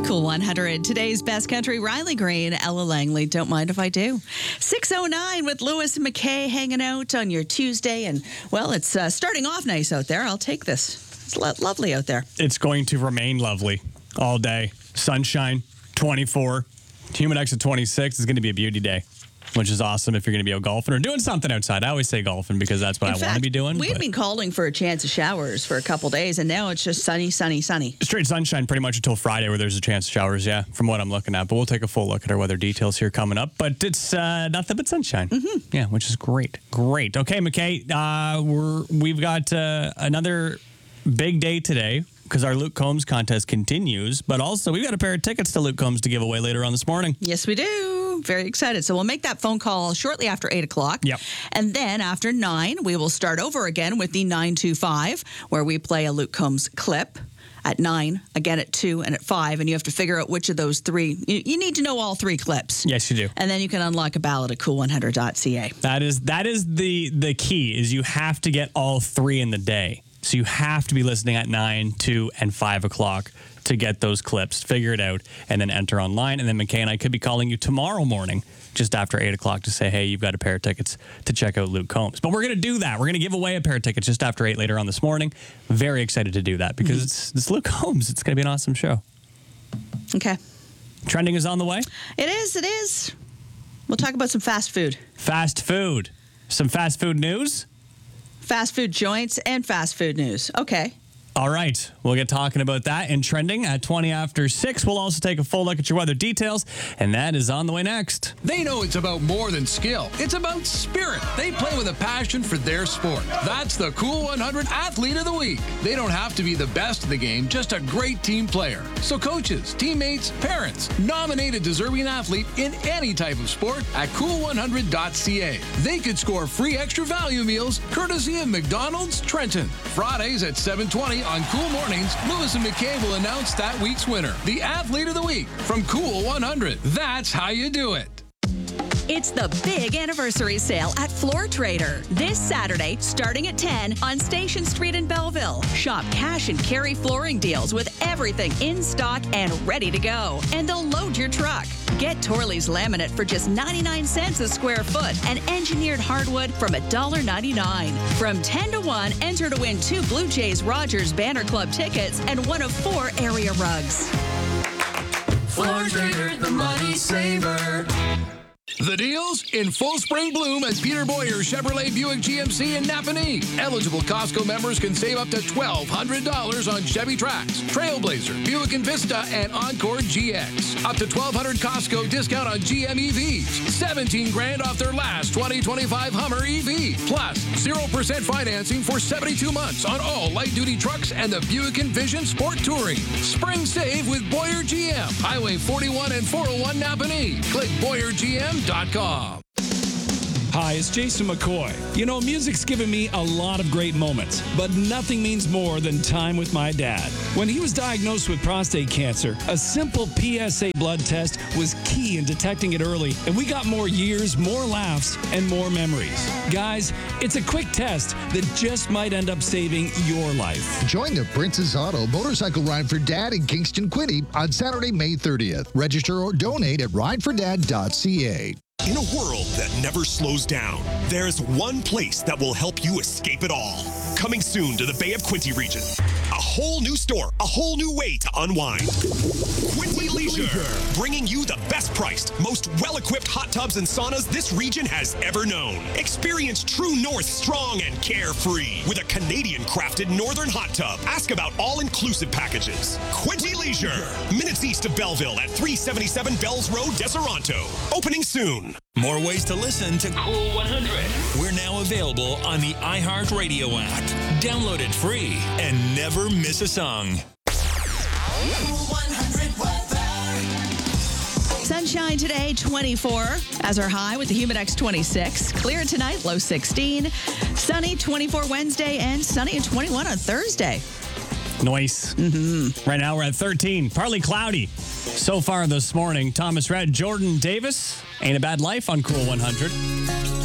Cool 100. Today's best country, Riley Green, Ella Langley. Don't mind if I do. 6:09 with Lewis and McKay hanging out on your Tuesday. And, well, it's starting off nice out there. I'll take this. It's lovely out there. It's going to remain lovely all day. Sunshine, 24. Humidex at 26. It's going to be a beauty day, which is awesome if you're going to be out golfing or doing something outside. I always say golfing because that's what I want to be doing. We've been calling for a chance of showers for a couple days, and now it's just sunny, sunny, sunny. Straight sunshine pretty much until Friday where there's a chance of showers, yeah, from what I'm looking at. But we'll take a full look at our weather details here coming up. But it's nothing but sunshine. Mm-hmm. Yeah, which is great. Great. Okay, McKay, we've got another big day today because our Luke Combs contest continues. But also, we've got a pair of tickets to Luke Combs to give away later on this morning. Yes, we do. Very excited. So we'll make that phone call shortly after 8 o'clock. Yep. And then after 9, we will start over again with the 925, where we play a Luke Combs clip at 9, again at 2, and at 5. And you have to figure out which of those three. You need to know all three clips. Yes, you do. And then you can unlock a ballot at cool100.ca. That is the key, is you have to get all three in the day. So you have to be listening at 9, 2, and 5 o'clock to get those clips, figure it out, and then enter online. And then McKay and I could be calling you tomorrow morning just after 8 o'clock to say, hey, you've got a pair of tickets to check out Luke Combs. But we're going to do that. We're going to give away a pair of tickets just after 8 later on this morning. Very excited to do that because it's Luke Combs. It's going to be an awesome show. Okay. Trending is on the way? It is. We'll talk about some fast food. Fast food. Some fast food news? Fast food joints and fast food news. Okay. All right. We'll get talking about that and trending at 20 after 6. We'll also take a full look at your weather details, and that is on the way next. They know it's about more than skill. It's about spirit. They play with a passion for their sport. That's the Cool 100 Athlete of the Week. They don't have to be the best of the game, just a great team player. So coaches, teammates, parents, nominate a deserving athlete in any type of sport at cool100.ca. They could score free extra value meals courtesy of McDonald's Trenton. Fridays at 7:20 on Cool Mornings, Lewis and McKay will announce that week's winner, the Athlete of the Week from Cool 100. That's how you do it. It's the big anniversary sale at Floor Trader. This Saturday, starting at 10 on Station Street in Belleville. Shop cash and carry flooring deals with everything in stock and ready to go. And they'll load your truck. Get Torley's laminate for just 99 cents a square foot and engineered hardwood from $1.99. From 10 to 1, enter to win 2 Blue Jays Rogers Banner Club tickets and one of 4 area rugs. Floor Trader, the money saver. The deals in full spring bloom at Peter Boyer Chevrolet Buick GMC in Napanee. Eligible Costco members can save up to $1,200 on Chevy Trax, Trailblazer, Buick Envista, and Encore GX. Up to $1,200 Costco discount on GM EVs. $17,000 off their last 2025 Hummer EV. Plus, 0% financing for 72 months on all light-duty trucks and the Buick Envision Sport Touring. Spring save with Boyer GM. Highway 41 and 401 Napanee. Click BoyerGM.com. Hi, it's Jason McCoy. You know, music's given me a lot of great moments, but nothing means more than time with my dad. When he was diagnosed with prostate cancer, a simple PSA blood test was key in detecting it early, and we got more years, more laughs, and more memories. Guys, it's a quick test that just might end up saving your life. Join the Princess Auto Motorcycle Ride for Dad in Kingston Quinte on Saturday, May 30th. Register or donate at ridefordad.ca. In a world that never slows down, there's one place that will help you escape it all. Coming soon to the Bay of Quinte region. A whole new store, a whole new way to unwind. Quinte Leisure, bringing you the best priced, most well-equipped hot tubs and saunas this region has ever known. Experience True North strong and carefree with a Canadian-crafted Northern hot tub. Ask about all-inclusive packages. Quinte Leisure, minutes east of Belleville at 377 Bells Road, Deseronto. Opening soon. More ways to listen to Cool 100. We're now available on the iHeartRadio app. Download it free and never miss a song. Cool 100 weather. Sunshine today, 24 as our high with the Humidex 26. Clear tonight, low 16. Sunny, 24 Wednesday, and sunny at 21 on Thursday. Nice. Right now we're at 13. Partly cloudy. So far this morning, Thomas Rhett, Jordan Davis, Ain't a Bad Life on Cool 100.